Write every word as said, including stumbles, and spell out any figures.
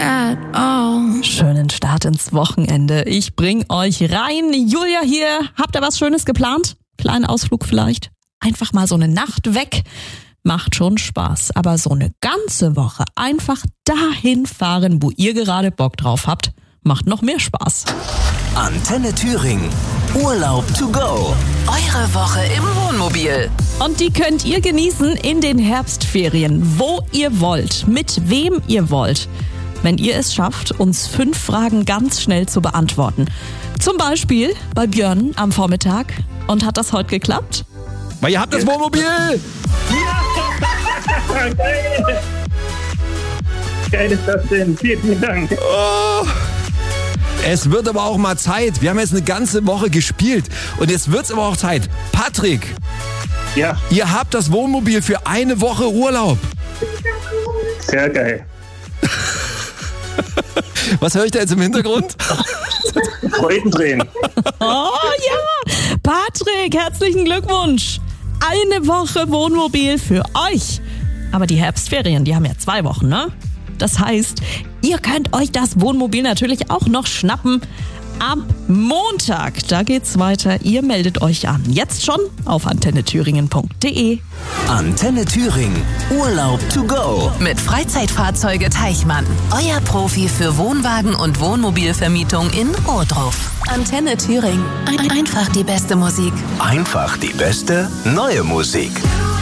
at all. Schönen Start ins Wochenende. Ich bring euch rein. Julia hier. Habt ihr was Schönes geplant? Kleinen Ausflug vielleicht? Einfach mal so eine Nacht weg. Macht schon Spaß. Aber so eine ganze Woche einfach dahin fahren, wo ihr gerade Bock drauf habt, macht noch mehr Spaß. Antenne Thüringen. Urlaub to go. Eure Woche im Wohnmobil. Und die könnt ihr genießen in den Herbstferien, wo ihr wollt, mit wem ihr wollt. Wenn ihr es schafft, uns fünf Fragen ganz schnell zu beantworten. Zum Beispiel bei Björn am Vormittag. Und hat das heute geklappt? Weil ihr habt das Wohnmobil! Ja! Geil! Geil ist das denn. Vielen, vielen Dank. Oh. Es wird aber auch mal Zeit. Wir haben jetzt eine ganze Woche gespielt. Und jetzt wird's aber auch Zeit. Patrick, Ja, ihr habt das Wohnmobil für eine Woche Urlaub. sehr geil. Was höre ich da jetzt im Hintergrund? Freudentränen. Oh ja, Patrick, herzlichen Glückwunsch. Eine Woche Wohnmobil für euch. Aber die Herbstferien, die haben ja zwei Wochen, ne? Das heißt, ihr könnt euch das Wohnmobil natürlich auch noch schnappen. Ab Montag, da geht's weiter. Ihr meldet euch an. Jetzt schon auf antenne thüringen punkt de. Antenne Thüringen. Urlaub to go. Mit Freizeitfahrzeuge Teichmann. Euer Profi für Wohnwagen- und Wohnmobilvermietung in Ohrdruf. Antenne Thüringen. Ein- Einfach die beste Musik. Einfach die beste neue Musik.